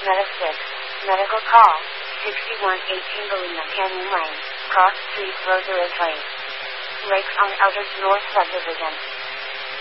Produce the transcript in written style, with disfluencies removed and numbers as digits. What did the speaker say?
Meta 6, medical call, 6118 Galena Canyon Lane, Cross Street, Rosarez Lake. Lakes on Eldridge North Subdivision.